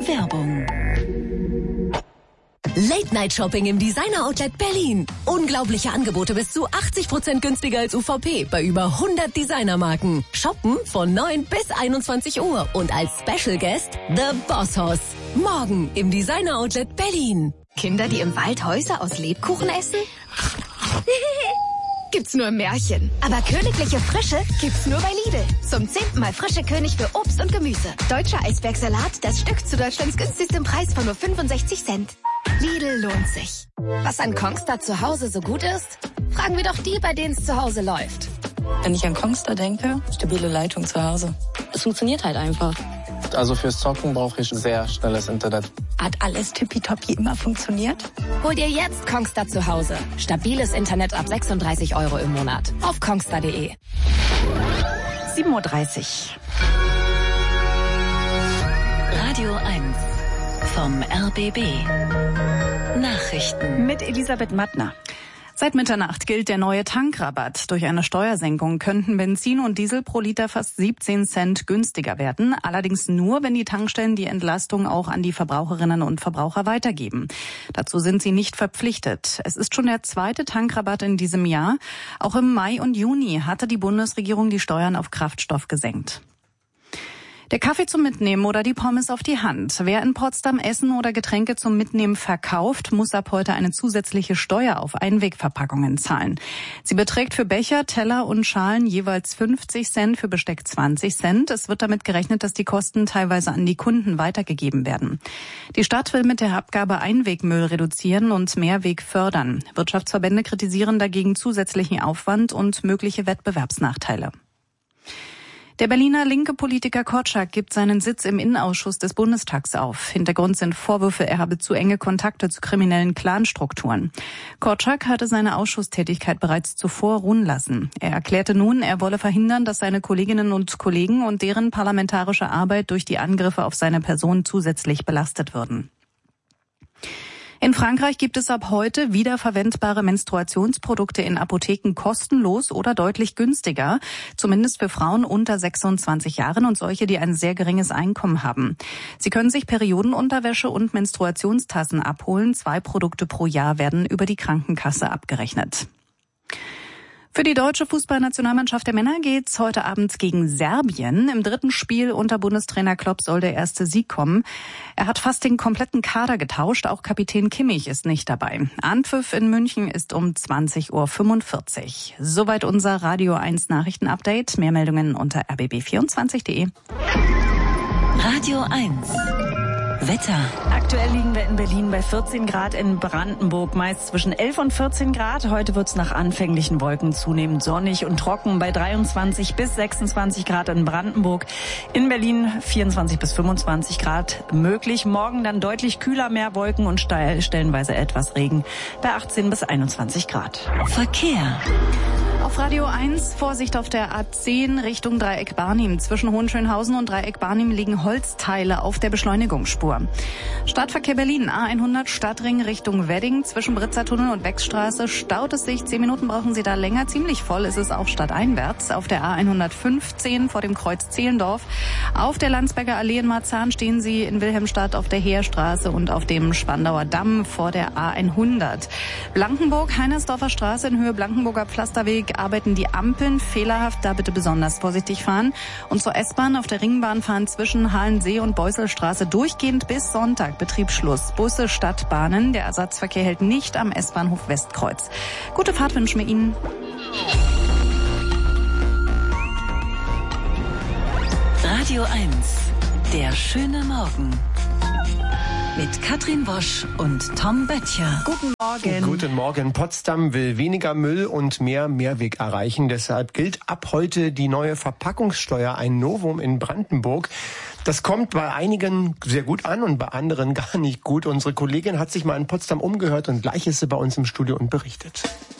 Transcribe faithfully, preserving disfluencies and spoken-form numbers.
Werbung. Late-Night-Shopping im Designer-Outlet Berlin. Unglaubliche Angebote bis zu achtzig Prozent günstiger als U V P bei über hundert Designermarken. Shoppen von neun bis einundzwanzig Uhr und als Special Guest The Boss Hoss. Morgen im Designer-Outlet Berlin. Kinder, die im Wald Häuser aus Lebkuchen essen? Gibt's nur im Märchen. Aber königliche Frische gibt's nur bei Lidl. Zum zehnten Mal frische König für Obst und Gemüse. Deutscher Eisbergsalat, das Stück zu Deutschlands günstigstem Preis von nur fünfundsechzig Cent. Lidl lohnt sich. Was an Kongstar zu Hause so gut ist? Fragen wir doch die, bei denen es zu Hause läuft. Wenn ich an Kongstar denke, stabile Leitung zu Hause. Es funktioniert halt einfach. Also fürs Zocken brauche ich sehr schnelles Internet. Hat alles tippitoppi immer funktioniert? Hol dir jetzt Kongstar zu Hause. Stabiles Internet ab sechsunddreißig Euro im Monat. Auf kongstar punkt de. sieben Uhr dreißig. Radio eins vom R B B. Nachrichten. Mit Elisabeth Mattner. Seit Mitternacht gilt der neue Tankrabatt. Durch eine Steuersenkung könnten Benzin und Diesel pro Liter fast siebzehn Cent günstiger werden. Allerdings nur, wenn die Tankstellen die Entlastung auch an die Verbraucherinnen und Verbraucher weitergeben. Dazu sind sie nicht verpflichtet. Es ist schon der zweite Tankrabatt in diesem Jahr. Auch im Mai und Juni hatte die Bundesregierung die Steuern auf Kraftstoff gesenkt. Der Kaffee zum Mitnehmen oder die Pommes auf die Hand. Wer in Potsdam Essen oder Getränke zum Mitnehmen verkauft, muss ab heute eine zusätzliche Steuer auf Einwegverpackungen zahlen. Sie beträgt für Becher, Teller und Schalen jeweils fünfzig Cent, für Besteck zwanzig Cent. Es wird damit gerechnet, dass die Kosten teilweise an die Kunden weitergegeben werden. Die Stadt will mit der Abgabe Einwegmüll reduzieren und Mehrweg fördern. Wirtschaftsverbände kritisieren dagegen zusätzlichen Aufwand und mögliche Wettbewerbsnachteile. Der Berliner linke Politiker Korczak gibt seinen Sitz im Innenausschuss des Bundestags auf. Hintergrund sind Vorwürfe, er habe zu enge Kontakte zu kriminellen Clanstrukturen. Korczak hatte seine Ausschusstätigkeit bereits zuvor ruhen lassen. Er erklärte nun, er wolle verhindern, dass seine Kolleginnen und Kollegen und deren parlamentarische Arbeit durch die Angriffe auf seine Person zusätzlich belastet würden. In Frankreich gibt es ab heute wiederverwendbare Menstruationsprodukte in Apotheken kostenlos oder deutlich günstiger, zumindest für Frauen unter sechsundzwanzig Jahren und solche, die ein sehr geringes Einkommen haben. Sie können sich Periodenunterwäsche und Menstruationstassen abholen. Zwei Produkte pro Jahr werden über die Krankenkasse abgerechnet. Für die deutsche Fußballnationalmannschaft der Männer geht's heute Abend gegen Serbien. Im dritten Spiel unter Bundestrainer Klopp soll der erste Sieg kommen. Er hat fast den kompletten Kader getauscht. Auch Kapitän Kimmich ist nicht dabei. Anpfiff in München ist um zwanzig Uhr fünfundvierzig. Soweit unser Radio eins Nachrichtenupdate. Mehr Meldungen unter r b b vierundzwanzig punkt de. Radio eins. Wetter. Aktuell liegen wir in Berlin bei vierzehn Grad, in Brandenburg meist zwischen elf und vierzehn Grad. Heute wird es nach anfänglichen Wolken zunehmend sonnig und trocken bei dreiundzwanzig bis sechsundzwanzig Grad in Brandenburg. In Berlin vierundzwanzig bis fünfundzwanzig Grad möglich. Morgen dann deutlich kühler, mehr Wolken und stellenweise etwas Regen bei achtzehn bis einundzwanzig Grad. Verkehr. Auf Radio eins, Vorsicht auf der A zehn Richtung Dreieck Barnim. Zwischen Hohenschönhausen und Dreieck Barnim liegen Holzteile auf der Beschleunigungsspur. Stadtverkehr Berlin, A hundert Stadtring Richtung Wedding. Zwischen Britzertunnel und Wechsstraße staut es sich. Zehn Minuten brauchen Sie da länger. Ziemlich voll ist es auch stadteinwärts. Auf der A hundertfünfzehn vor dem Kreuz Zehlendorf. Auf der Landsberger Allee in Marzahn stehen Sie in Wilhelmstadt auf der Heerstraße und auf dem Spandauer Damm vor der A hundert. Blankenburg, Heinersdorfer Straße in Höhe Blankenburger Pflasterweg arbeiten die Ampeln fehlerhaft, da bitte besonders vorsichtig fahren. Und zur S-Bahn auf der Ringbahn fahren zwischen Halensee und Beuselstraße durchgehend bis Sonntag Betriebsschluss. Busse, Stadtbahnen, der Ersatzverkehr hält nicht am S-Bahnhof Westkreuz. Gute Fahrt wünschen wir Ihnen. Radio eins. Der schöne Morgen. Mit Katrin Bosch und Tom Böttcher. Guten Morgen. Guten Morgen. Potsdam will weniger Müll und mehr Mehrweg erreichen. Deshalb gilt ab heute die neue Verpackungssteuer, ein Novum in Brandenburg. Das kommt bei einigen sehr gut an und bei anderen gar nicht gut. Unsere Kollegin hat sich mal in Potsdam umgehört und gleich ist sie bei uns im Studio und berichtet.